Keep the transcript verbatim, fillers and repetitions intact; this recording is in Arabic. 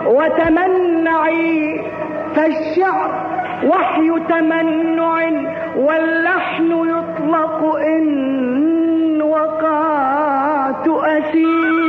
وتمنعي، فالشعر وحي تمنع واللحن يطلق إن وقعت أسير.